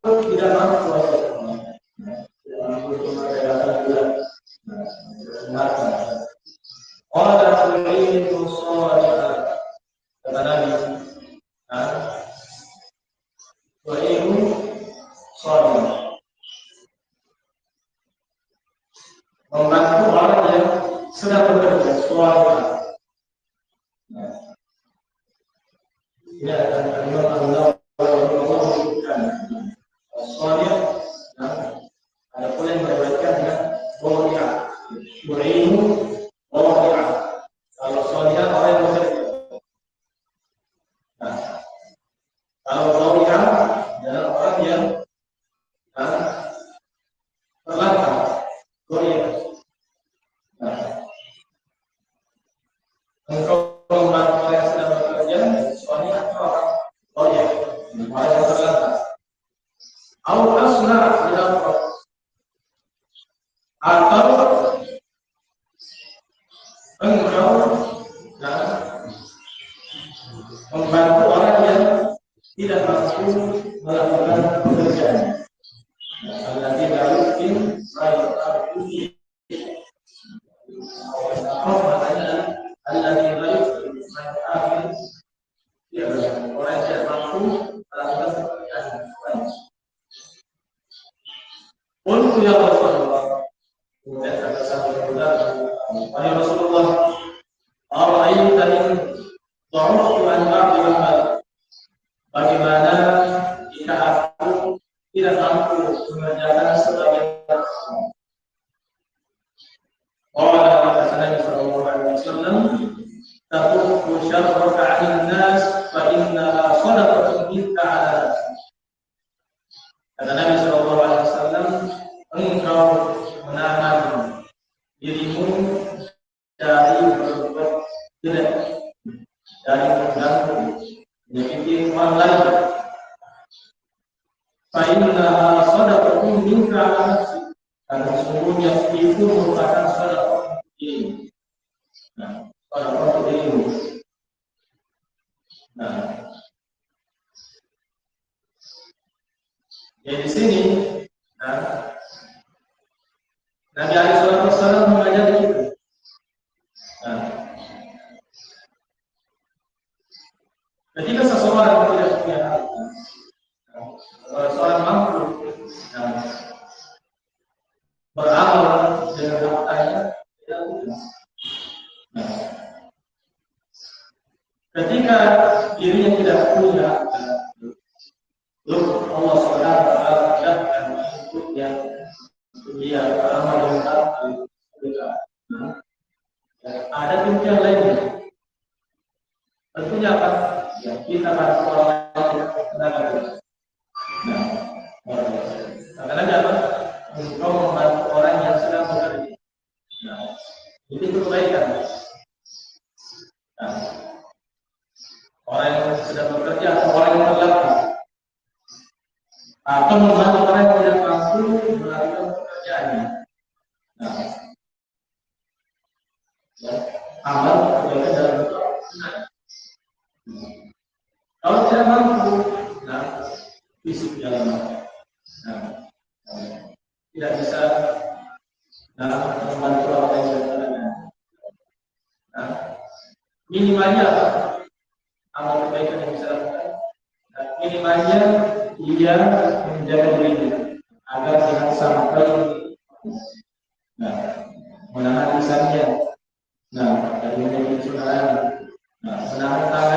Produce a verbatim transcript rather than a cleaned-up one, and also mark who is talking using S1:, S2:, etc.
S1: tidak mampu puasa tidak mampu cuma ada bulan mata orang tu'inu sholiha kata Nabi tu'inu sholiha membantu orang yang sedang bekerja sholiha. Ya, dan Imam Allah menyebutkan soalnya, ada pula yang meriwayatkan dengan bohia, bohinu, bohia. Kalau soalnya orang yang bekerja, nah, kalau bohia adalah orang yang terlantar, bohia. Nah, engkau membantu orang yang sedang bekerja, soalnya orang bohia, orang yang terlantar. Atau asna dalam atau engkau nah, membantu orang yang tidak mampu melakukan pekerjaan. Allah tidak mungkin baik aku Allah maknanya Allah tidak baik akhir ya orang yang tidak mampu melakukan pekerjaan. Qultu ya Rasulullah, kemudian kata sahabat Abu wahai Rasulullah, ara'aita in dha'uftu an ba'di amal, bagaimana jika aku tidak mampu mengerjakan sebagian amal? Qala kata Nabi sallallahu alaihi wasallam, taquffu syarraka 'anil nas fa innaha shadaqatun minka 'ala nafsik. Kata Nabi sallallahu alaihi wasallam, engkau menahan dirimu dari berbuat jelek, dari mengganggu, menyakiti orang lain. Fa innaha shadaqatun minka 'ala nafsik. Karena sesungguhnya itu merupakan sedekah dirimu. Nah, sedekah dirimu. Nah, jadi di sini, nah, Nabi alaihi wasallam mengajari kita. Nah, ketika seseorang tidak punya harta, nah, seorang mampu nah, beramal dengan hartanya, tidak mudah. Nah, ketika dirinya tidak punya, lalu Allah subhanahu wa taala menjadikan untuk yang dia beramal dengan harta juga. Ada pilihan lainnya. Tentunya apa? Ya, kita harus orang yang tenaga. Nah, karena apa? Engkau membantu orang yang sedang bekerja. Nah, itu kebaikan. Nah, orang yang sedang bekerja atau orang yang terlatih, atau membantu orang yang tidak mampu melakukan pekerjaannya. Nah, ya, amal kebaikan dalam bentuk benar. Kalau tidak mampu, nah, fisik dalam nah, tidak bisa nah, membantu orang yang bertenaga. Nah, minimalnya apa? Amal kebaikan yang bisa lakukan. Nah, minimalnya ia menjaga dirinya agar jangan sampai nah, menahan lisannya, nah, dari menjadi curang, nah, menahan tangan.